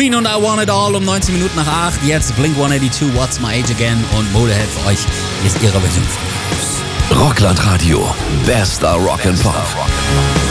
Queen und I Want It All um 19 Minuten nach 8. Jetzt Blink 182, What's My Age Again und Motorhead für euch. Hier ist ihre Version von House. Rockland Radio. Bester Rock and Pop.